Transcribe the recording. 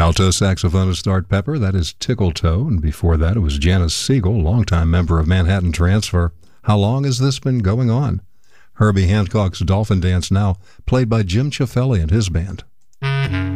Alto saxophonist Art Pepper, that is Tickle Toe, and before that it was Janice Siegel, longtime member of Manhattan Transfer. How long has this been going on? Herbie Hancock's Dolphin Dance Now, played by Jim Ciaffelli and his band.